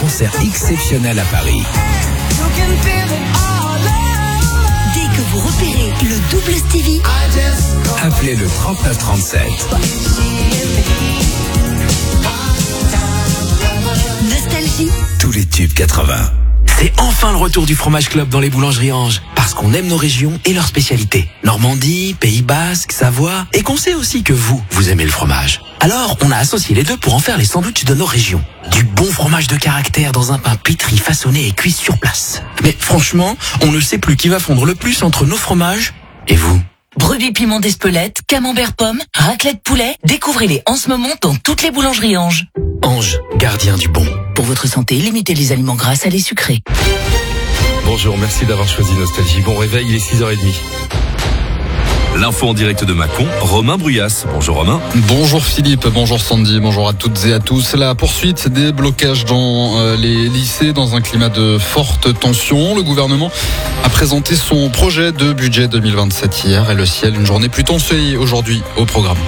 concert exceptionnel à Paris. Dès que vous repérez le double Stevie, Appelez le 3937. Nostalgie. Tous les tubes 80. C'est enfin le retour du Fromage Club dans les boulangeries Ange. Parce qu'on aime nos régions et leurs spécialités. Normandie, Pays Basque, Savoie. Et qu'on sait aussi que vous aimez le fromage. Alors, on a associé les deux pour en faire les sandwichs de nos régions. Du bon fromage de caractère dans un pain pétri, façonné et cuit sur place. Mais franchement, on ne sait plus qui va fondre le plus entre nos fromages et vous. Brebis piment d'Espelette, camembert pomme, raclette poulet. Découvrez-les en ce moment dans toutes les boulangeries Ange. Ange, gardien du bon. Pour votre santé, limitez les aliments gras, salés, sucrés. Bonjour, merci d'avoir choisi Nostalgie. Bon réveil, il est 6h30. L'info en direct de Mâcon, Romain Bruyas. Bonjour Romain. Bonjour Philippe, bonjour Sandy, bonjour à toutes et à tous. La poursuite des blocages dans les lycées dans un climat de forte tension. Le gouvernement a présenté son projet de budget 2027 hier et le ciel, une journée plutôt ensoleillée aujourd'hui au programme.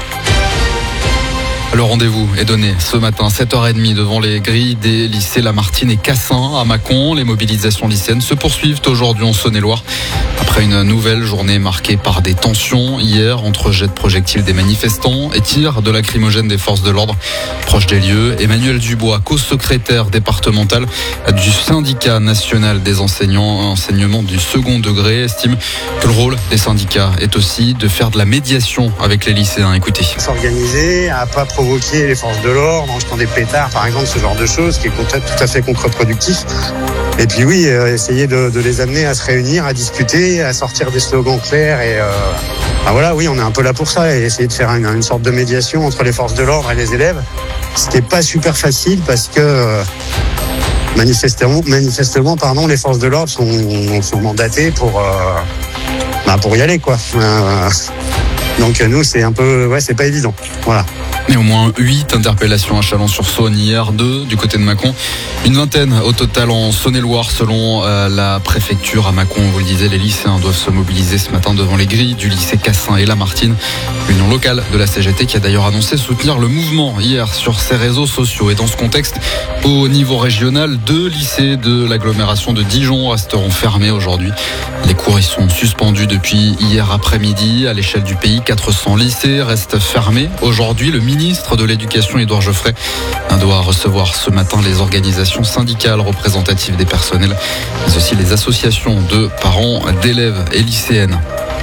Le rendez-vous est donné ce matin, 7h30, devant les grilles des lycées Lamartine et Cassin à Mâcon. Les mobilisations lycéennes se poursuivent aujourd'hui en Saône-et-Loire. Après une nouvelle journée marquée par des tensions hier entre jets de projectiles des manifestants et tirs de lacrymogènes des forces de l'ordre. Proche des lieux, Emmanuel Dubois, co-secrétaire départemental du syndicat national des enseignements du second degré, estime que le rôle des syndicats est aussi de faire de la médiation avec les lycéens. Écoutez. S'organiser, à pas provoquer les forces de l'ordre en jetant des pétards, par exemple, ce genre de choses qui est tout à fait contre-productif. Et puis oui, essayer de les amener à se réunir, à discuter, à sortir des slogans clairs et voilà, oui, on est un peu là pour ça et essayer de faire une sorte de médiation entre les forces de l'ordre et les élèves. C'était pas super facile parce que manifestement, les forces de l'ordre sont mandatées pour y aller, quoi. Donc nous, c'est un peu, c'est pas évident. Voilà. Et au moins 8 interpellations à Chalon-sur-Saône hier, 2 du côté de Mâcon. Une vingtaine au total en Saône-et-Loire selon la préfecture à Mâcon. Vous le disiez, les lycéens doivent se mobiliser ce matin devant les grilles du lycée Cassin et Lamartine. L'union locale de la CGT qui a d'ailleurs annoncé soutenir le mouvement hier sur ses réseaux sociaux. Et dans ce contexte, au niveau régional, 2 lycées de l'agglomération de Dijon resteront fermés aujourd'hui. Les cours y sont suspendus depuis hier après-midi. À l'échelle du pays, 400 lycées restent fermés. Aujourd'hui, le ministre de l'Éducation, Édouard Geoffrey, doit recevoir ce matin les organisations syndicales représentatives des personnels, mais aussi les associations de parents, d'élèves et lycéennes.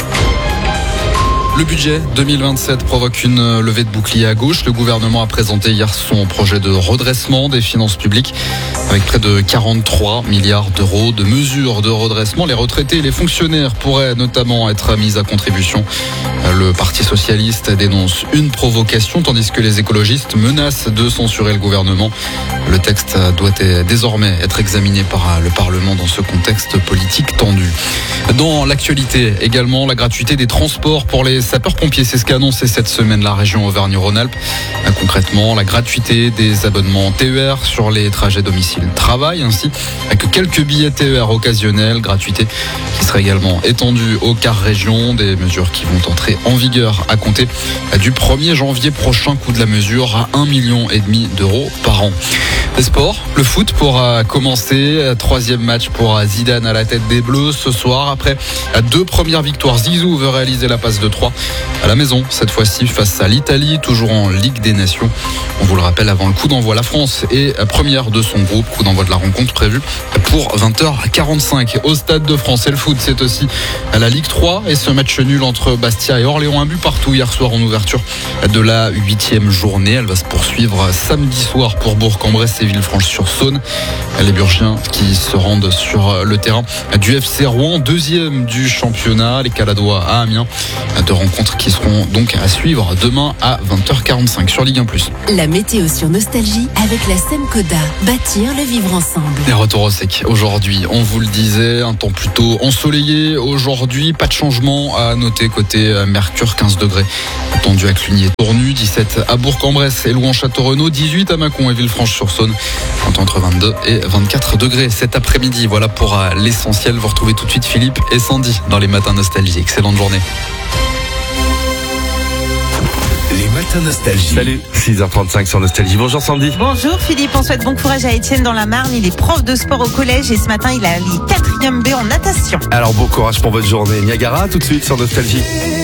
Le budget 2027 provoque une levée de bouclier à gauche. Le gouvernement a présenté hier son projet de redressement des finances publiques avec près de 43 milliards d'euros de mesures de redressement. Les retraités et les fonctionnaires pourraient notamment être mis à contribution. Le Parti socialiste dénonce une provocation tandis que les écologistes menacent de censurer le gouvernement. Le texte doit désormais être examiné par le Parlement dans ce contexte politique tendu. Dans l'actualité également, la gratuité des transports pour les sapeurs-pompiers, c'est ce qu'a annoncé cette semaine la région Auvergne-Rhône-Alpes. Concrètement, la gratuité des abonnements TER sur les trajets domicile-travail, ainsi que quelques billets TER occasionnels, gratuité qui sera également étendue aux cars régions, des mesures qui vont entrer en vigueur à compter du 1er janvier prochain, coût de la mesure à 1,5 million d'euros par an. Les sports, le foot pourra commencer, 3e match pour Zidane à la tête des Bleus ce soir. Après 2 premières victoires, Zizou veut réaliser la passe de 3 à la maison, cette fois-ci face à l'Italie, toujours en Ligue des Nations. On vous le rappelle, avant le coup d'envoi, la France est première de son groupe. Coup d'envoi de la rencontre prévu pour 20h45 au Stade de France. Et le foot, c'est aussi à la Ligue 3 et ce match nul entre Bastia et Orléans, un but partout hier soir en ouverture de la 8e journée. Elle va se poursuivre samedi soir pour Bourg-en-Bresse et Villefranche-sur-Saône. Les Burgiens qui se rendent sur le terrain du FC Rouen, 2e du championnat, les Caladois à Amiens. 2 rencontres qui seront donc à suivre demain à 20h45 sur Ligue 1+. La météo sur Nostalgie avec la Semcoda. Bâtir le vivre ensemble. Les retours au sec aujourd'hui, on vous le disait, un temps plutôt ensoleillé aujourd'hui, pas de changement à noter côté Mercure, 15 degrés attendu à Cluny-et-Tournu, 17 à Bourg-en-Bresse et Louan-Château-Renaud, 18 à Mâcon et Villefranche-sur-Saône, entre 22 et 24 degrés cet après-midi. Voilà pour l'essentiel. Vous retrouvez tout de suite Philippe et Sandy dans les matins Nostalgie. Excellente journée. Les matins Matin Nostalgie. Salut, 6h35 sur Nostalgie. Bonjour Sandy. Bonjour Philippe, on souhaite bon courage à Étienne dans la Marne. Il est prof de sport au collège et ce matin il a les 4e B en natation. Alors bon courage pour votre journée. Niagara, tout de suite sur Nostalgie.